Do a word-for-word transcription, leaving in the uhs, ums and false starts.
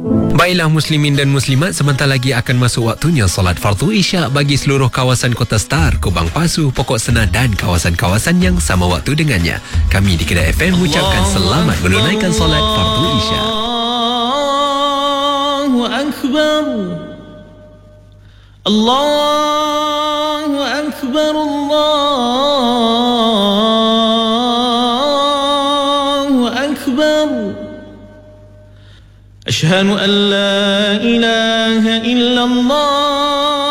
Baiklah muslimin dan muslimat, sebentar lagi akan masuk waktunya solat fardu isyak bagi seluruh kawasan Kota Star, Kubang Pasu, Pokok Senar dan kawasan-kawasan yang sama waktu dengannya. Kami di Kedah F M mengucapkan selamat menunaikan solat fardu isyak. Allahu Akbar. Allahu Akbar. Allahu Akbar. أشهد أن لا إله إلا الله